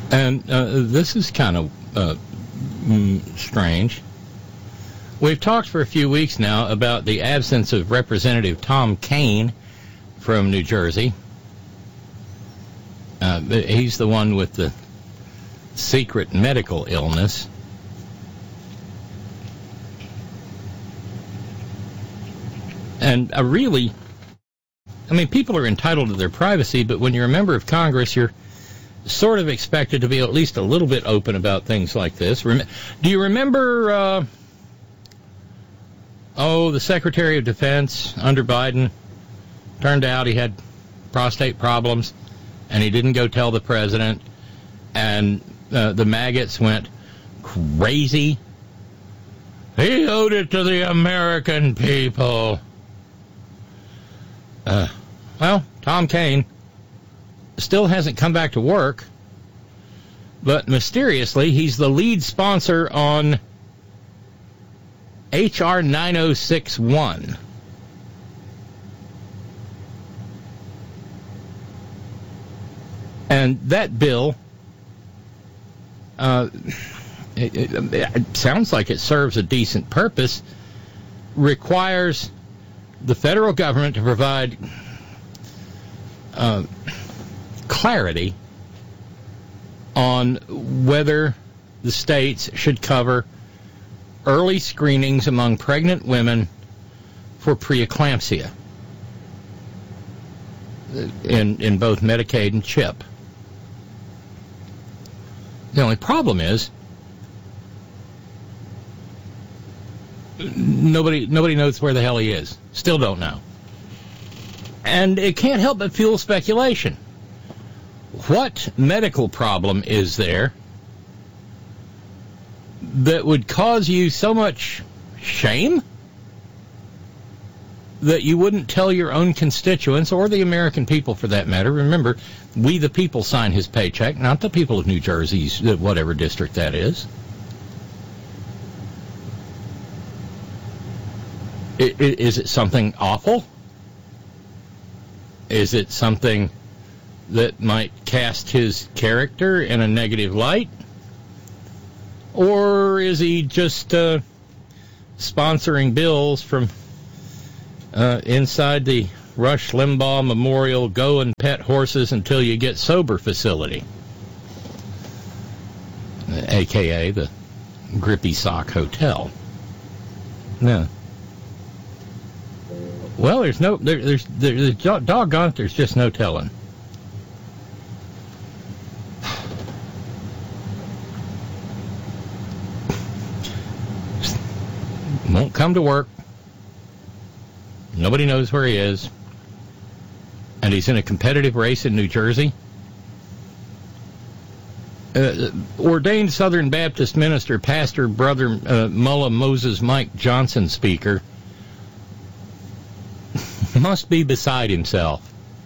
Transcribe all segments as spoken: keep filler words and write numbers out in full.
And uh, this is kind of uh, mm, strange. We've talked for a few weeks now about the absence of Representative Tom Kean from New Jersey. Uh, he's the one with the secret medical illness. And uh, really, I mean, people are entitled to their privacy, but when you're a member of Congress, you're sort of expected to be at least a little bit open about things like this. Rem- Do you remember, uh, oh, the Secretary of Defense under Biden? Turned out he had prostate problems, and he didn't go tell the president, and uh, the maggots went crazy. He owed it to the American people. Uh, well, Tom Kean still hasn't come back to work, but mysteriously he's the lead sponsor on H R nine oh six one. And that bill, uh, it, it, it sounds like it serves a decent purpose, requires the federal government to provide uh, clarity on whether the states should cover early screenings among pregnant women for preeclampsia in, in both Medicaid and CHIP. The only problem is Nobody nobody knows where the hell he is. Still don't know. And it can't help but fuel speculation. What medical problem is there that would cause you so much shame that you wouldn't tell your own constituents, or the American people for that matter? Remember, we the people sign his paycheck, not the people of New Jersey's, whatever district that is. Is it something awful? Is it something that might cast his character in a negative light? Or is he just uh, sponsoring bills from uh, inside the Rush Limbaugh Memorial Go and Pet Horses Until You Get Sober facility? A K A the Grippy Sock Hotel. Yeah. Well, there's no, there, there's, there's, doggone it, there's just no telling. Won't come to work. Nobody knows where he is. And he's in a competitive race in New Jersey. Uh, ordained Southern Baptist minister, Pastor Brother uh, Mullah Moses Mike Johnson speaker, must be beside himself.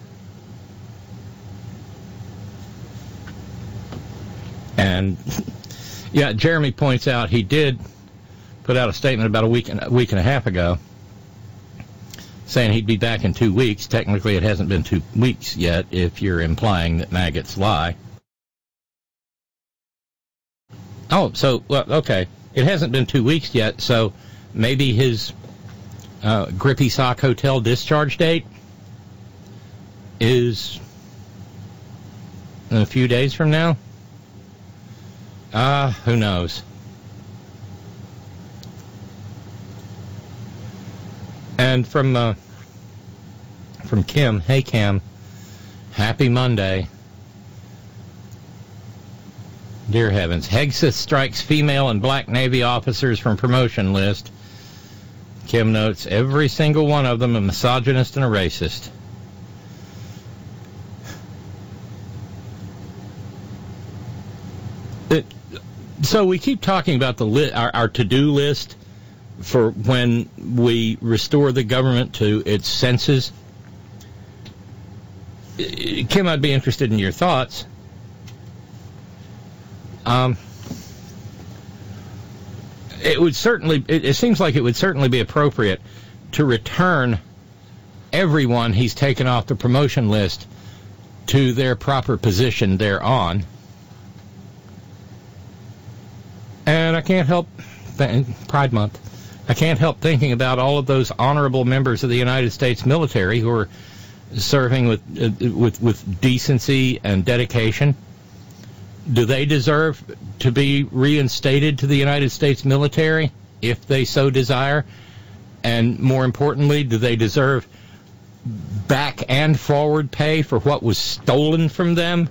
And, yeah, Jeremy points out he did put out a statement about a week and a week and a half ago saying he'd be back in two weeks. Technically, it hasn't been two weeks yet if you're implying that maggots lie. Oh, so, well, okay. It hasn't been two weeks yet, so maybe his Uh, Grippy Sock Hotel discharge date is in a few days from now. Ah, uh, who knows? And from uh, from Kim, hey Kim, happy Monday. Dear heavens, Hegseth strikes female and black Navy officers from promotion list. Kim notes, every single one of them a misogynist and a racist. It, so we keep talking about the li- our, our to-do list for when we restore the government to its senses. Kim, I'd be interested in your thoughts. Um... It would certainly, it, it seems like it would certainly be appropriate to return everyone he's taken off the promotion list to their proper position thereon. can't help, th- Pride Month, I can't help thinking about all of those honorable members of the United States military who are serving with uh, with with decency and dedication. Do they deserve to be reinstated to the United States military if they so desire? And more importantly, do they deserve back and forward pay for what was stolen from them?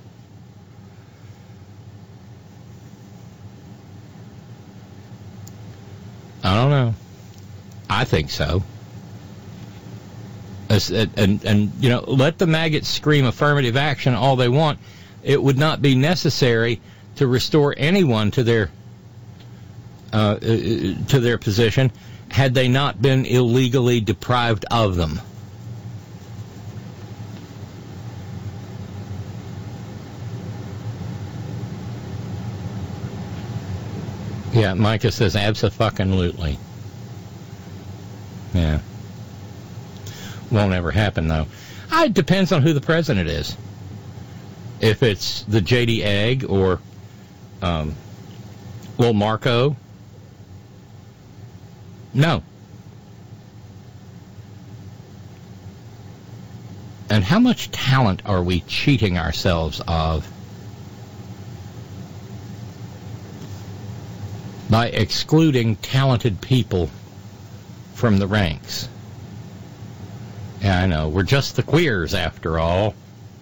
I don't know. I think so. And, and, and, you know, let the maggots scream affirmative action all they want. It would not be necessary to restore anyone to their uh, to their position had they not been illegally deprived of them. Yeah, Micah says abso-fucking-lutely. Yeah. Won't ever happen, though. Uh, it depends on who the president is. If it's the J D Egg or um, Lil Marco, no. And how much talent are we cheating ourselves of by excluding talented people from the ranks? Yeah, I know. We're just the queers, after all.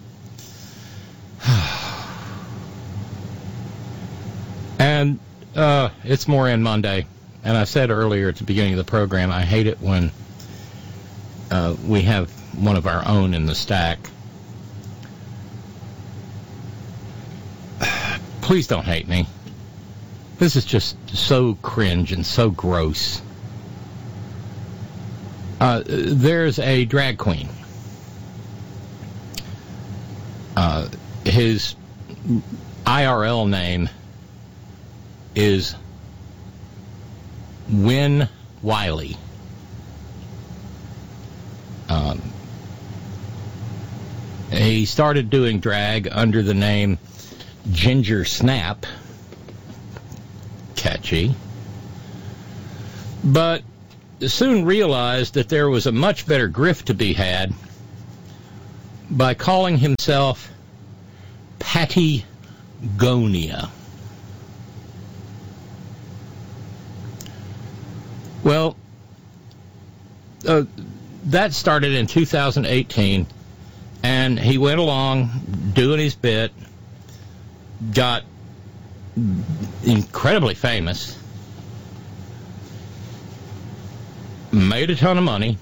And uh, it's Moran Monday. And I said earlier at the beginning of the program, I hate it when uh, we have one of our own in the stack. Please don't hate me. This is just so cringe and so gross. Uh, there's a drag queen. Uh, his I R L name is Win Wiley. Um, he started doing drag under the name Ginger Snap. Catchy. But soon realized that there was a much better grift to be had by calling himself Pattygonia. Well, uh, that started in two thousand eighteen, and he went along doing his bit, got incredibly famous, made a ton of money,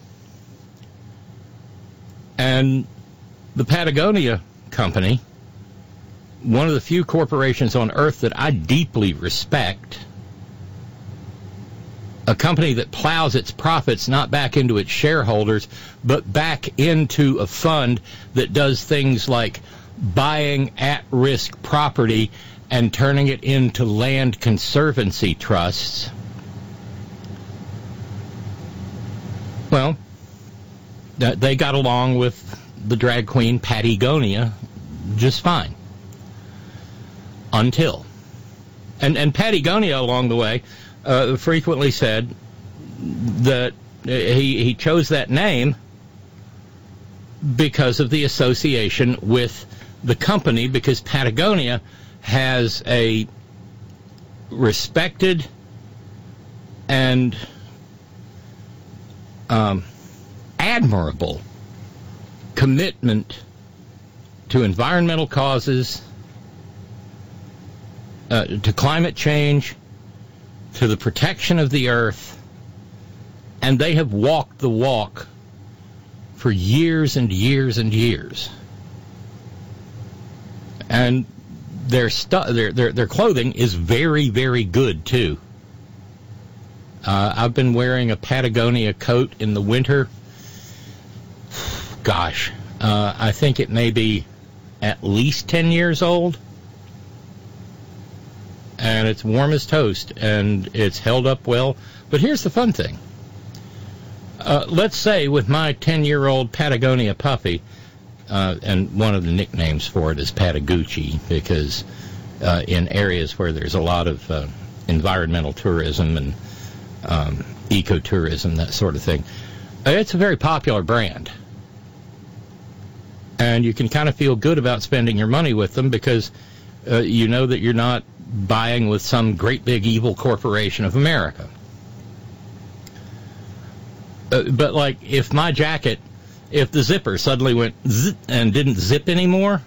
and the Patagonia Company, one of the few corporations on earth that I deeply respect, a company that plows its profits not back into its shareholders, but back into a fund that does things like buying at-risk property and turning it into land conservancy trusts. Well, they got along with the drag queen Pattygonia just fine. Until. And, and Pattygonia, along the way, uh, frequently said that he, he chose that name because of the association with the company, because Patagonia has a respected and um, admirable commitment to environmental causes, uh, to climate change, to the protection of the earth, and they have walked the walk for years and years and years. And their stu- their, their their clothing is very, very good, too. Uh, I've been wearing a Patagonia coat in the winter. Gosh, uh, I think it may be at least ten years old. And it's warm as toast, and it's held up well. But here's the fun thing. Uh, let's say with my ten-year-old Patagonia puppy, uh, and one of the nicknames for it is Patagucci, because uh, in areas where there's a lot of uh, environmental tourism and um, ecotourism, that sort of thing. It's a very popular brand. And you can kind of feel good about spending your money with them because uh, you know that you're not buying with some great big evil corporation of America. Uh, but, like, if my jacket, if the zipper suddenly went zip and didn't zip anymore,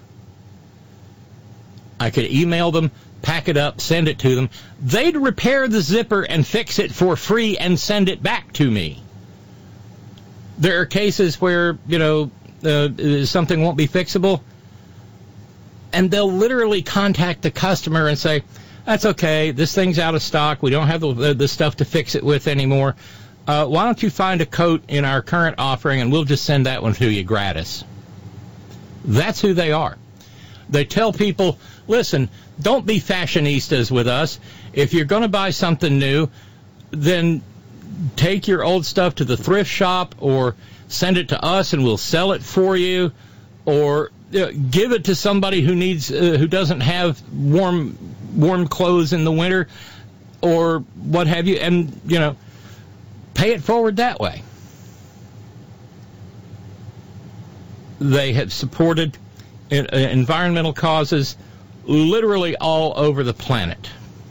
I could email them, pack it up, send it to them. They'd repair the zipper and fix it for free and send it back to me. There are cases where, you know, uh, something won't be fixable, and they'll literally contact the customer and say, that's okay, this thing's out of stock, we don't have the, the stuff to fix it with anymore. Uh, why don't you find a coat in our current offering and we'll just send that one to you gratis. That's who they are. They tell people, listen, don't be fashionistas with us. If you're going to buy something new, then take your old stuff to the thrift shop or send it to us and we'll sell it for you, or uh, give it to somebody who needs uh, who doesn't have warm warm clothes in the winter or what have you, and, you know, pay it forward that way. They have supported environmental causes literally all over the planet.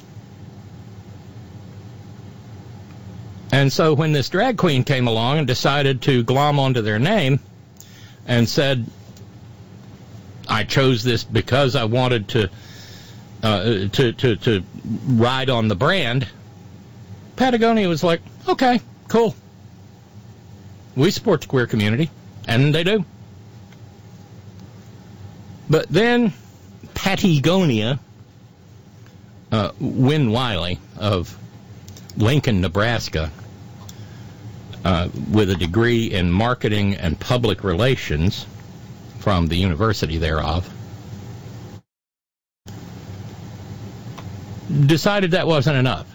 And so when this drag queen came along and decided to glom onto their name and said, I chose this because I wanted to uh, to, to, to ride on the brand, Patagonia was like, okay, cool. We support the queer community, and they do. But then Patagonia, uh, Win Wiley of Lincoln, Nebraska, uh, with a degree in marketing and public relations from the university thereof, decided that wasn't enough.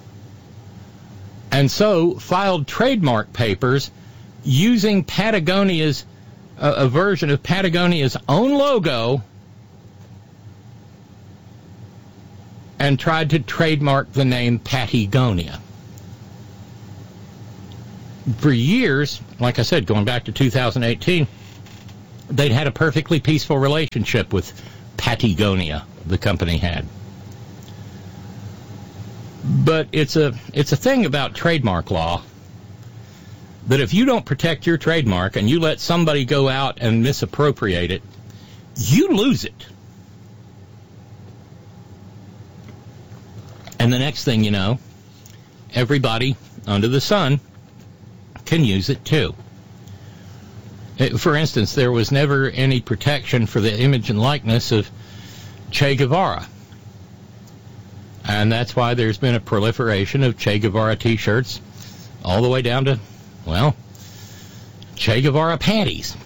And so filed trademark papers using Patagonia's, uh, a version of Patagonia's own logo, and tried to trademark the name Patagonia. For years, like I said, going back to two thousand eighteen, they'd had a perfectly peaceful relationship with Patagonia, the company had. But it's a it's a thing about trademark law that if you don't protect your trademark and you let somebody go out and misappropriate it, you lose it. And the next thing you know, everybody under the sun can use it too. For instance, there was never any protection for the image and likeness of Che Guevara. And that's why there's been a proliferation of Che Guevara T-shirts all the way down to, well, Che Guevara panties.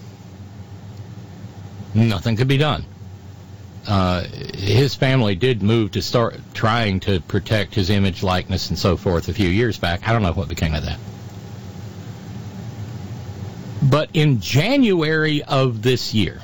Nothing could be done. Uh, his family did move to start trying to protect his image, likeness, and so forth a few years back. I don't know what became of that. But in January of this year,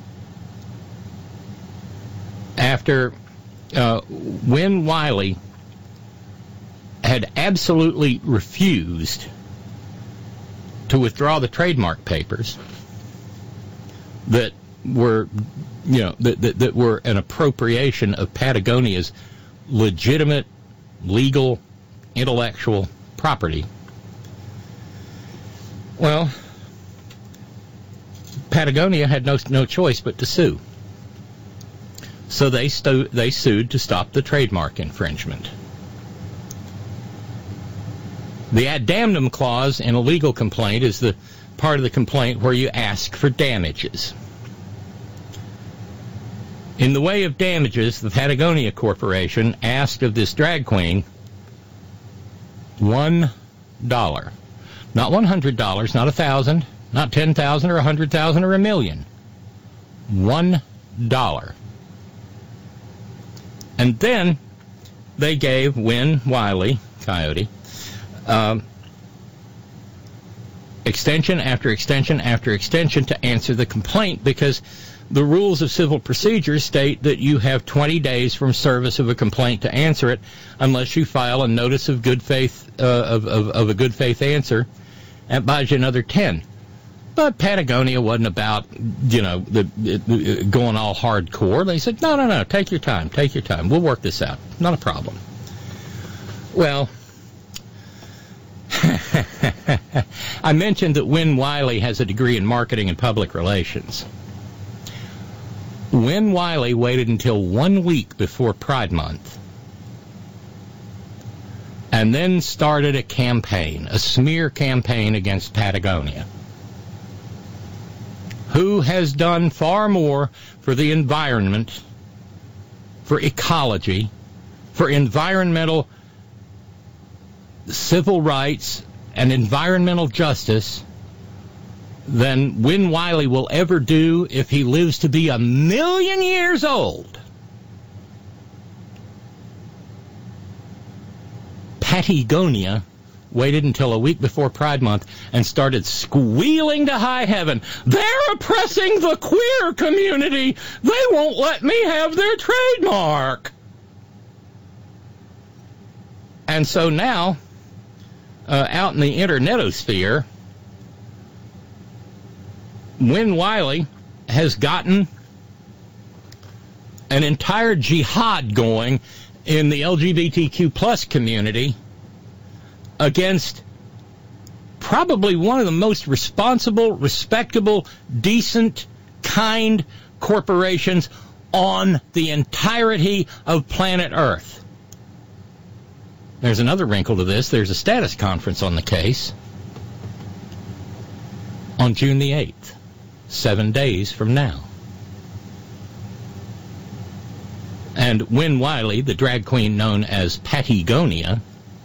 after uh, Win Wiley had absolutely refused to withdraw the trademark papers that were, you know, that, that, that were an appropriation of Patagonia's legitimate, legal, intellectual property. Well, Patagonia had no no choice but to sue. So they sto- they sued to stop the trademark infringement. The ad damnum clause in a legal complaint is the part of the complaint where you ask for damages. In the way of damages, the Patagonia Corporation asked of this drag queen one dollar. Not one hundred dollars, not a thousand, not ten thousand or a hundred thousand or a million. One dollar. And then they gave Win Wiley, Coyote, um, extension after extension after extension to answer the complaint, because the rules of civil procedure state that you have twenty days from service of a complaint to answer it, unless you file a notice of good faith uh, of, of, of a good faith answer, and buys you another ten. But Patagonia wasn't about, you know, the, the going all hardcore. They said, no, no, no, take your time, take your time. We'll work this out. Not a problem. Well, I mentioned that Win Wiley has a degree in marketing and public relations. Win Wiley waited until one week before Pride Month and then started a campaign, a smear campaign against Patagonia, who has done far more for the environment, for ecology, for environmental civil rights and environmental justice than Win Wiley will ever do if he lives to be a million years old. Patagonia waited until a week before Pride Month and started squealing to high heaven, they're oppressing the queer community. They won't let me have their trademark. And so now, uh, out in the internetosphere, Win Wiley has gotten an entire jihad going in the L G B T Q plus community against probably one of the most responsible, respectable, decent, kind corporations on the entirety of planet Earth. There's another wrinkle to this. There's a status conference on the case on June the eighth, seven days from now. And Win Wiley, the drag queen known as Patagonia,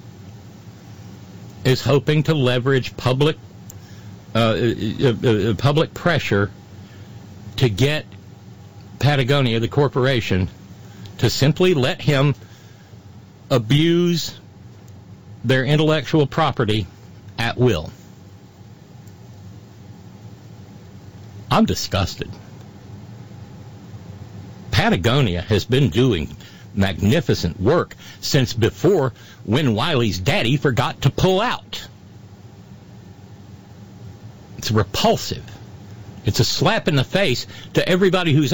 is hoping to leverage public uh, uh, uh, public pressure to get Patagonia, the corporation, to simply let him abuse their intellectual property at will. I'm disgusted. Patagonia has been doing magnificent work since before Win Wiley's daddy forgot to pull out. It's repulsive. It's a slap in the face to everybody who's